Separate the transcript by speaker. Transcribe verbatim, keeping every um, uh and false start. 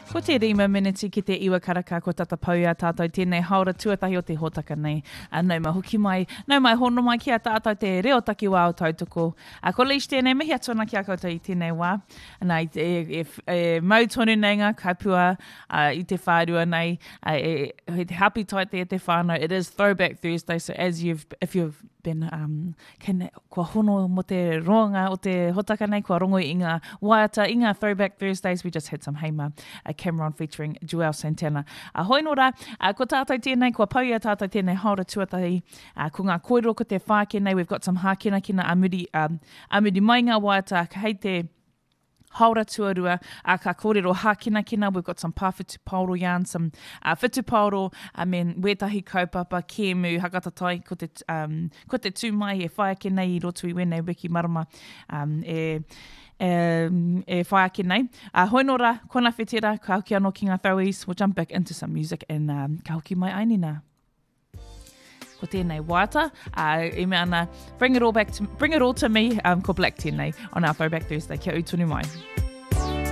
Speaker 1: Ko te rima miniti ki te iwa karaka ko tata pau a tātou tēnei haora tuatahi o te hōtaka nei. A nau mai hoki mai, nau mai hono mai ki a tātou te reo taki wā o tautoko. A ko leis tēnei mihi atona ki a koutou i tēnei wā. Nā i te e, e, e, mau tonu nei ngā kaipua uh, i te whārua nei. Uh, e, e te happy tai te e te whānau. It is Throwback Thursday, so as you've, if you've been, um, kene, kua hono mo te roanga o te hotaka nei, kua rongo i ngā waiata, i ngā Throwback Thursdays, we just had some Heima, uh, Cameron featuring Joel Santana. A uh, hoi nō rā, uh, ko tātou tēnei, kua pau ia tātou tēnei haora tuatahi, uh, ko ngā koiro ko te whākenei, we've got some hākena kina amuri, um, amuri mai ngā waiata, hei te haora tuarua, a uh, ka kōrero hākina kina, we've got some pāwhitu pauro yarn, some uh, whitu pauro, I mean, wētahi kaupapa, kēmu, hakata tai, ko te, um, ko te tūmai e whaiake nei i roto i wēnei wiki marama, um, e, e, e whaiake nei. Uh, hoi nō rā, kona whetera, ka hoki anō ki ngā Throwies, we'll jump back into some music and um, ka hoki mai ainina. Ko tēnei wāta, uh, e me ana, bring it all back to, bring it all to me, um, ko Black tēnei, on our Throwback Thursday, kia ui tunu mai.